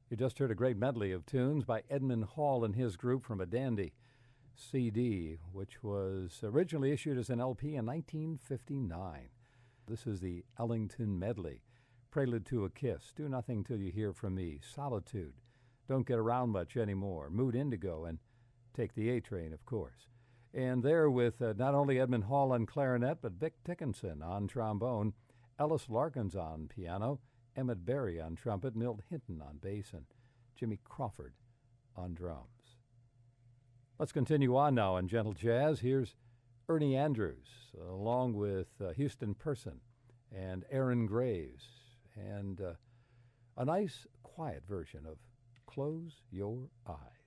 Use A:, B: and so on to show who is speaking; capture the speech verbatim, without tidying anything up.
A: You just heard a great medley of tunes by Edmund Hall and his group from a dandy C D, which was originally issued as an L P in nineteen fifty-nine. This is the Ellington Medley. Prelude to a Kiss, Do Nothing Till You Hear From Me, Solitude, Don't Get Around Much Anymore, Mood Indigo, and Take the A-Train, of course. And there with uh, not only Edmund Hall on clarinet, but Vic Dickinson on trombone, Ellis Larkins on piano, Emmett Berry on trumpet, Milt Hinton on bass, and Jimmy Crawford on drums. Let's continue on now in gentle jazz. Here's Ernie Andrews, along with uh, Houston Person and Aaron Graves, and uh, a nice, quiet version of Close Your Eyes.